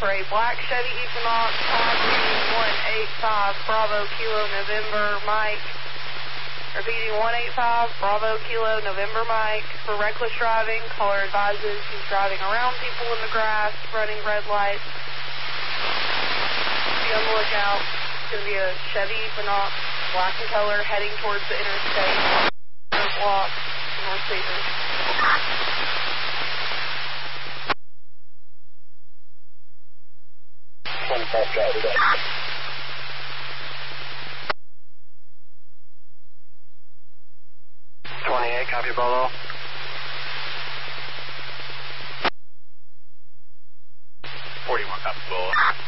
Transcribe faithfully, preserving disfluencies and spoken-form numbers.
for a black Chevy Equinox, pod reading one eight five Bravo Kilo November Mike. Repeating one eight five Bravo Kilo November Mike. For reckless driving, caller advises he's driving around people in the grass, running red lights. Be on the lookout. It's going to be a Chevy Equinox, black in color, heading towards the interstate. Block, North Cedar. twenty-five driver. twenty-eight, copy Bolo. forty-one, copy Bolo.